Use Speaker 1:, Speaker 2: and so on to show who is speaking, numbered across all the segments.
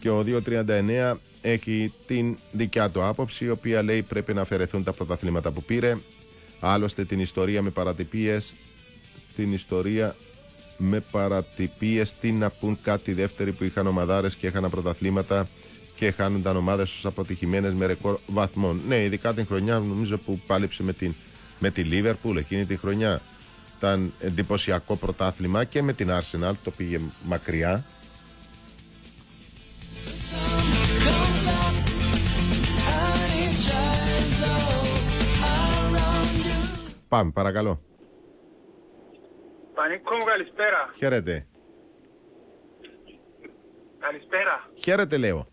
Speaker 1: Και ο 239 έχει την δικιά του άποψη, η οποία λέει πρέπει να αφαιρεθούν τα πρωταθλήματα που πήρε. Άλλωστε την ιστορία με παρατυπίες, τι να πούν κάτι δεύτεροι που είχαν ομαδάρες και είχαν πρωταθλήματα και χάνονταν ομάδες ως αποτυχημένες με ρεκόρ βαθμών. Ναι, ειδικά την χρονιά νομίζω που πάλεψε με τη Liverpool εκείνη τη χρονιά. Ήταν εντυπωσιακό πρωτάθλημα και με την Arsenal, το πήγε μακριά. Πάμε, παρακαλώ.
Speaker 2: Πανίκο μου, καλησπέρα.
Speaker 1: Χαίρετε.
Speaker 2: Καλησπέρα.
Speaker 1: Χαίρετε, λέω.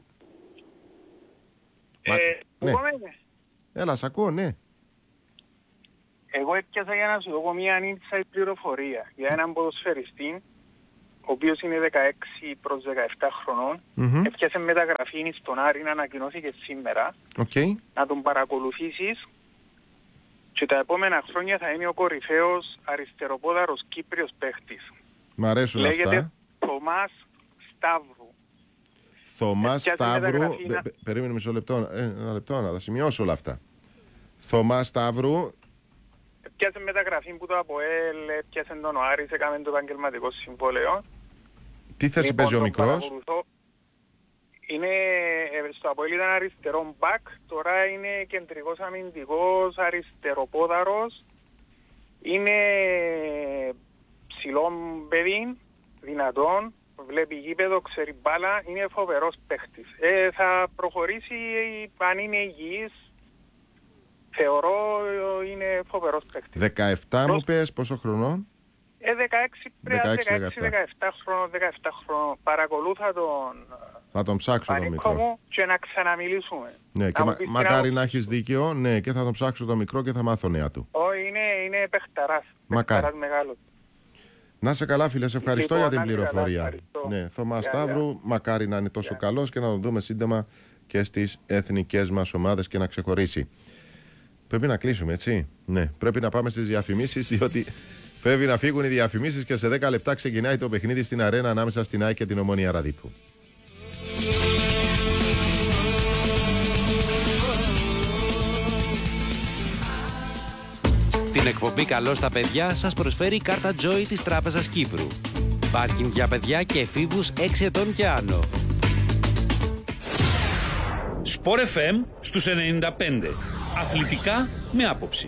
Speaker 2: Πού
Speaker 1: ναι.
Speaker 2: κόμμενε?
Speaker 1: Έλα, σ' ακούω, ναι.
Speaker 2: Εγώ έπιασα για να σου δω μια inside πληροφορία για έναν ποδοσφαιριστή, ο οποίος είναι 16 προς 17 χρονών. Έπιασε μεταγραφή στον Άρη, ανακοινώθηκε σήμερα.
Speaker 1: Okay.
Speaker 2: Να τον παρακολουθήσεις και τα επόμενα χρόνια θα είναι ο κορυφαίος αριστεροπόδαρος Κύπριος παίχτης.
Speaker 1: Μ' αρέσουν
Speaker 2: λέγεται
Speaker 1: αυτά.
Speaker 2: Λέγεται Θωμάς Σταύρου.
Speaker 1: Θωμάς Σταύρου. Περίμενε μισό λεπτό. Ένα λεπτό να τα σημειώσω όλα αυτά. Θωμάς Σταύρου.
Speaker 2: Πιάσε μεταγραφή που το ΑΠΟΕΛ, πιάσε τον ο Άρης, έκαμε το επαγγελματικό συμβόλαιο.
Speaker 1: Τι θέση παίζει ο μικρός?
Speaker 2: Είναι, στο ΑΠΟΕΛ ήταν αριστερό μπακ, τώρα είναι κεντρικός αμυντικός, αριστεροπόδαρος. Είναι ψηλό παιδί, δυνατόν, βλέπει γήπεδο, ξέρει μπάλα, είναι φοβερός παίχτης. Θα προχωρήσει αν είναι υγιής. Θεωρώ είναι φοβερός παίκτης.
Speaker 1: 17 μου πες, πόσο χρονών?
Speaker 2: 16-17 χρονών. Παρακολούθα τον...
Speaker 1: Θα τον ψάξω τον μικρό.
Speaker 2: Μου και να ξαναμιλήσουμε.
Speaker 1: Ναι, και μακάρι να έχεις δίκιο. Ναι, και θα τον ψάξω τον μικρό και θα μάθω νέα του.
Speaker 2: Είναι παιχταράς.
Speaker 1: Μακάρι.
Speaker 2: Παιχταράς μεγάλος.
Speaker 1: Να σε καλά, φίλε, σε ευχαριστώ
Speaker 2: Λοιπόν,
Speaker 1: για την πληροφορία.
Speaker 2: ευχαριστώ.
Speaker 1: Ναι, Θωμά Σταύρου, μακάρι να είναι τόσο καλός και να τον δούμε σύντομα και στις εθνικές μας ομάδες και να ξεχωρίσει. Πρέπει να κλείσουμε, έτσι. Ναι, πρέπει να πάμε στις διαφημίσεις, διότι πρέπει να φύγουν οι διαφημίσεις και σε 10 λεπτά ξεκινάει το παιχνίδι στην αρένα ανάμεσα στην ΑΕΚ και την Ομόνοια Ραδίππου.
Speaker 3: Την εκπομπή «Καλώς τα παιδιά» σας προσφέρει η κάρτα Joy της Τράπεζας Κύπρου. Πάρκινγκ για παιδιά και εφήβους 6 ετών και άνω.
Speaker 4: Sport FM στους 95. Αθλητικά με άποψη.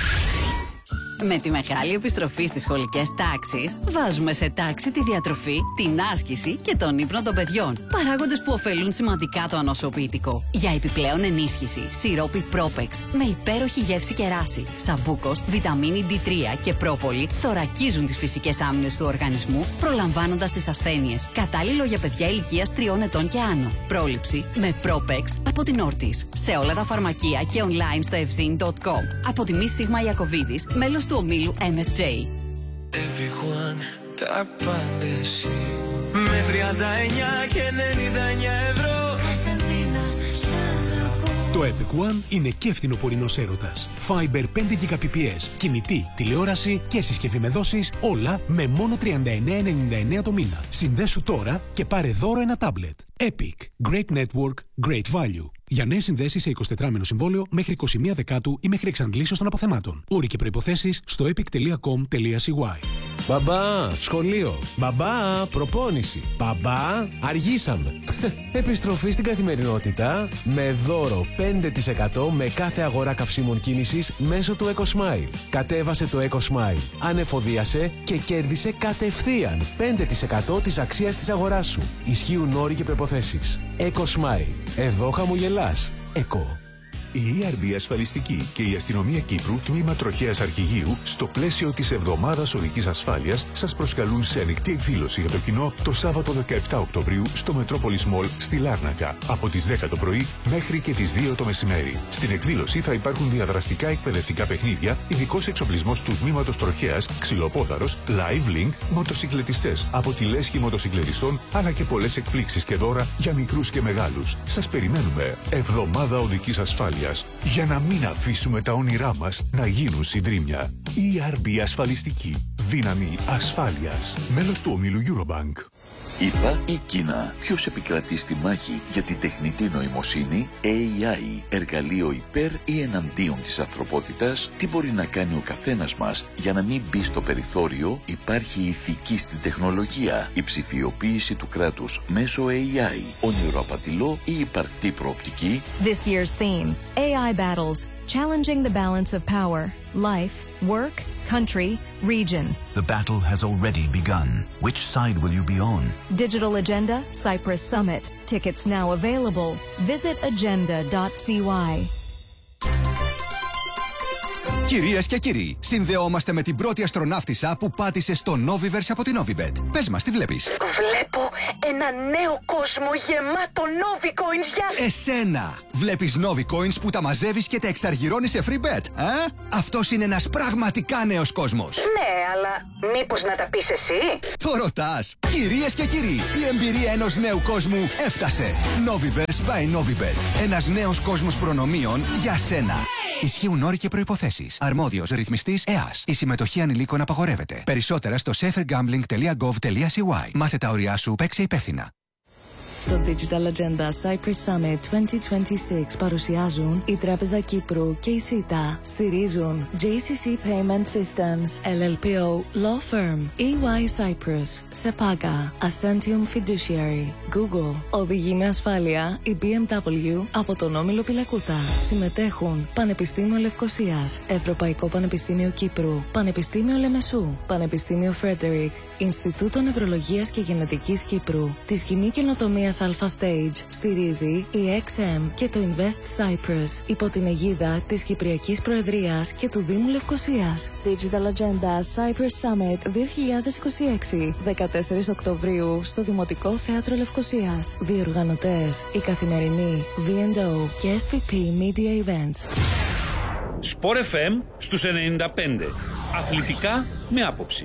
Speaker 5: Με τη μεγάλη επιστροφή στις σχολικές τάξεις, βάζουμε σε τάξη τη διατροφή, την άσκηση και τον ύπνο των παιδιών. Παράγοντες που ωφελούν σημαντικά το ανοσοποιητικό. Για επιπλέον ενίσχυση, σιρόπι Propex με υπέροχη γεύση και ράση, σαμπούκος, βιταμίνη D3 και πρόπολη θωρακίζουν τις φυσικές άμυνες του οργανισμού, προλαμβάνοντας τις ασθένειες. Κατάλληλο για παιδιά ηλικίας 3 ετών και άνω. Πρόληψη με Propex από την Όρτις. Σε όλα τα φαρμακεία και online στο evzin.com. Από τη Μη Σίγμα Ιακωβίδης, μέλος του ομίλου MSJ.
Speaker 6: Everyone, τα πάντες με 39 και 99 ευρώ κάθε μήνα σ' αγαπώ.
Speaker 7: Το Epic One είναι και φθινοπορεινός έρωτας. Fiber 5 Gbps, κινητή, τηλεόραση και συσκευή με δόσεις, όλα με μόνο 39,99 το μήνα. Συνδέσου τώρα και πάρε δώρο ένα τάμπλετ. Epic. Great Network, Great Value. Για νέες συνδέσεις σε 24μηνο συμβόλαιο μέχρι 21 Δεκάτου ή μέχρι εξαντλήσεως των αποθεμάτων. Όροι και προϋποθέσεις στο epic.com.cy.
Speaker 8: Μπαμπά, σχολείο. Μπαμπά, προπόνηση. Μπαμπά, αργήσαμε. Επιστροφή στην καθημερινότητα με δώρο 5% με κάθε αγορά καυσίμων κίνησης μέσω του EcoSmile. Κατέβασε το EcoSmile, ανεφοδίασε και κέρδισε κατευθείαν 5% της αξίας της αγοράς σου. Ισχύουν όροι και προϋποθέσεις. EcoSmile. Εδώ χαμογελάς. Eco.
Speaker 9: Η ERB Ασφαλιστική και η Αστυνομία Κύπρου, τμήμα Τροχέας Αρχηγείου, στο πλαίσιο της Εβδομάδας Οδικής Ασφάλειας, σας προσκαλούν σε ανοιχτή εκδήλωση για το κοινό το Σάββατο 17 Οκτωβρίου στο Metropolis Mall στη Λάρνακα, από τις 10 το πρωί μέχρι και τις 2 το μεσημέρι. Στην εκδήλωση θα υπάρχουν διαδραστικά εκπαιδευτικά παιχνίδια, ειδικός εξοπλισμός του τμήματος Τροχέας, ξυλοπόδαρος, live link, μοτοσυκλετιστές από τη λέσχη μοτοσυκλετιστών, αλλά και πολλές εκπλήξεις και δώρα για μικρούς και μεγάλους. Σας περιμένουμε. Εβδομάδα Οδικής Ασφάλειας. Για να μην αφήσουμε τα όνειρά μας να γίνουν συντρίμμια. ERB Ασφαλιστική. Δύναμη ασφάλειας. Μέλος του ομίλου Eurobank.
Speaker 10: ΗΠΑ ή Κίνα? Ποιος επικρατεί στη μάχη για την τεχνητή νοημοσύνη? AI, εργαλείο υπέρ ή εναντίον της ανθρωπότητας? Τι μπορεί να κάνει ο καθένας μας για να μην μπει στο περιθώριο? Υπάρχει ηθική στην τεχνολογία, η ψηφιοποίηση του κράτους μέσω AI, ονειροαπατηλό ή υπαρκτή προοπτική?
Speaker 11: This year's theme, AI battles, challenging the balance of power, life, work, country, region.
Speaker 12: The battle has already begun. Which side will you be on?
Speaker 11: Digital Agenda, Cyprus Summit. Tickets now available. Visit agenda.cy.
Speaker 13: Κυρίες και κύριοι, συνδεόμαστε με την πρώτη αστροναύτισσα που πάτησε στο Noviverse από την Novibet. Πες μας, τι βλέπεις?
Speaker 14: Βλέπω ένα νέο κόσμο γεμάτο Novicoins για...
Speaker 13: Εσένα! Βλέπεις Novicoins που τα μαζεύεις και τα εξαργυρώνεις σε free bet. Αυτός είναι ένας πραγματικά νέος κόσμος.
Speaker 14: Ναι, αλλά μήπως να τα πεις εσύ?
Speaker 13: Το ρωτάς. Κυρίες και κύριοι, η εμπειρία ενός νέου κόσμου έφτασε. Noviverse by Novibet. Ένας νέος κόσμος προνομίων για σένα. Ισχύουν όροι και προϋποθέσεις. Αρμόδιος ρυθμιστής ΕΑΣ. Η συμμετοχή ανηλίκων απαγορεύεται. Περισσότερα στο safergambling.gov.cy. Μάθε τα όρια σου, παίξε υπεύθυνα.
Speaker 15: Το Digital Agenda Cyprus Summit 2026 παρουσιάζουν η Τράπεζα Κύπρου και η ΣΥΤΑ. Στηρίζουν JCC Payment Systems, LLPO Law Firm, EY Cyprus, SEPAGA, Ascentium Fiduciary, Google. Οδηγεί με ασφάλεια η BMW από τον Όμιλο Πυλακούτα. Συμμετέχουν Πανεπιστήμιο Λευκωσίας, Ευρωπαϊκό Πανεπιστήμιο Κύπρου, Πανεπιστήμιο Λεμεσού, Πανεπιστήμιο Φρέντερικ, Ινστιτούτο Νευρολογίας και Γενετικής Κύπρου, τη Κοινή Καινοτομία Alpha Stage στηρίζει η XM και το Invest Cyprus υπό την αιγίδα της Κυπριακής Προεδρίας και του Δήμου Λευκωσίας. Digital Agenda Cyprus Summit 2026, 14 Οκτωβρίου στο Δημοτικό Θέατρο Λευκωσίας. Διοργανωτές η Καθημερινή, V&O και SPP Media Events.
Speaker 4: Sport FM στους 95. Αθλητικά με άποψη.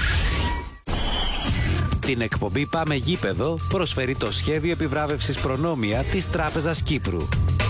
Speaker 3: Την εκπομπή Πάμε Γήπεδο προσφέρει το σχέδιο επιβράβευσης προνόμια της Τράπεζας Κύπρου.